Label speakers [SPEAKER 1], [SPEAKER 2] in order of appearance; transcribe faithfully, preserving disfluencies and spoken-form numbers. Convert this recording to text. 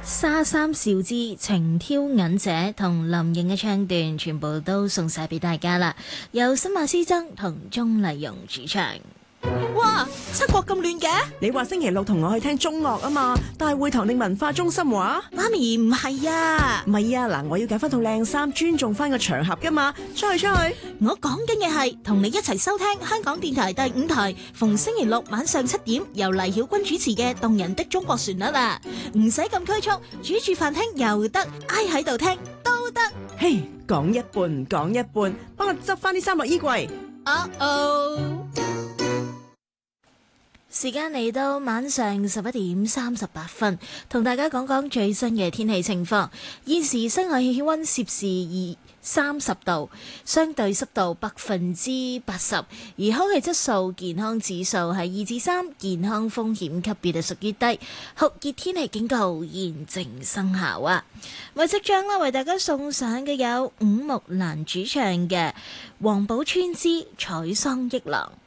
[SPEAKER 1] 沙三少之情挑引者同林穎嘅唱段全部都送晒俾大家啦，由新馬師曾同鍾麗蓉主唱。
[SPEAKER 2] 哇，七國咁亂嘅？
[SPEAKER 3] 你話星期六同我去聽中樂啊嘛？大會堂定文化中心話？
[SPEAKER 2] 媽咪唔係啊，
[SPEAKER 3] 唔係啊，嗱，我要揀翻套靚衫，尊重翻個場合噶嘛。出去出去，
[SPEAKER 2] 我講緊嘅係同你一齊收聽香港電台第五台，逢星期六晚上七點由黎曉君主持嘅《動人的中國旋律》啊，唔使咁拘束，煮住飯聽又得，挨喺度聽都得。
[SPEAKER 3] 嘿，講一半講一半，幫我執翻啲衫落衣櫃。
[SPEAKER 2] 啊哦。
[SPEAKER 1] 時間嚟到晚上十一點三十八分，同大家講講最新嘅天氣情況。現時室外氣溫攝氏二三十度，相對濕度百分之八十，而空氣質素健康指數係二至三，健康風險級別係屬於低，酷熱天氣警告現正生效啊！為即將啦，為大家送上嘅有五木蘭主唱嘅《黃寶村之採桑憶郎》。